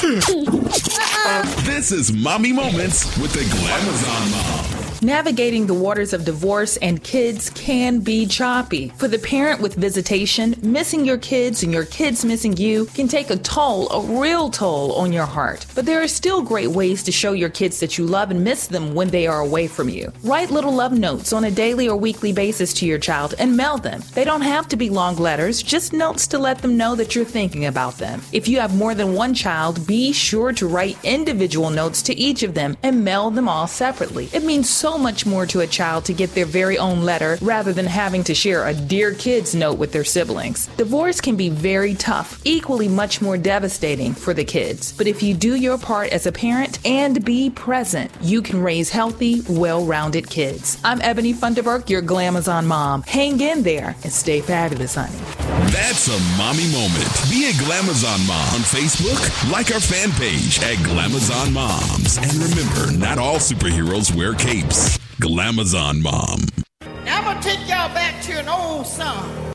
This is Mommy Moments with the Glamazon Mom. Navigating the waters of divorce and kids can be choppy. For the parent with visitation, missing your kids and your kids missing you can take a toll, a real toll on your heart. But there are still great ways to show your kids that you love and miss them when they are away from you. Write little love notes on a daily or weekly basis to your child and mail them. They don't have to be long letters, just notes to let them know that you're thinking about them. If you have more than one child, be sure to write individual notes to each of them and mail them all separately. It means so much more to a child to get their very own letter rather than having to share a Dear Kids note with their siblings. Divorce can be very tough, equally much more devastating for the kids. But if you do your part as a parent and be present, you can raise healthy, well-rounded kids. I'm Ebony Funderburk, your Glamazon mom. Hang in there and stay fabulous, honey. That's a mommy moment. Be a Glamazon mom on Facebook. Like our fan page at Glamazon Moms. And remember, not all superheroes wear capes. Glamazon Mom. Now I'm going to take y'all back to an old song.